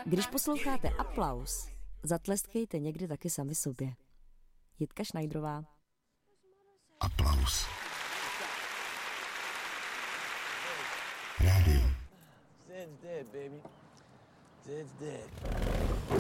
Když posloucháte Aplaus, zatleskejte někdy taky sami sobě. Jitka Šnajdrová. Aplaus. Rádio. Zed's dead, baby. Zed's dead.